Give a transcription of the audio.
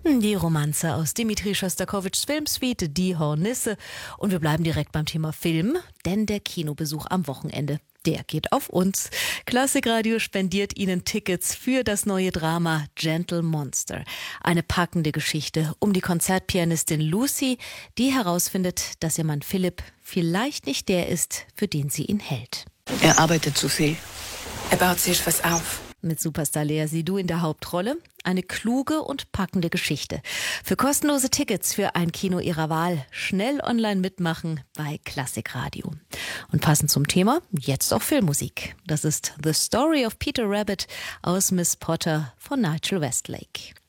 Die Romanze aus Dmitri Schostakowitschs Filmsuite Die Hornisse. Und wir bleiben direkt beim Thema Film, denn der Kinobesuch am Wochenende, der geht auf uns. Klassikradio spendiert Ihnen Tickets für das neue Drama Gentle Monster. Eine packende Geschichte um die Konzertpianistin Lucy, die herausfindet, dass ihr Mann Philipp vielleicht nicht der ist, für den sie ihn hält. Er arbeitet zu viel. Er baut sich was auf. Mit Superstar Lea Seydoux in der Hauptrolle. Eine kluge und packende Geschichte. Für kostenlose Tickets für ein Kino Ihrer Wahl schnell online mitmachen bei Klassikradio. Und passend zum Thema, jetzt auch Filmmusik. Das ist The Story of Peter Rabbit aus Miss Potter von Nigel Westlake.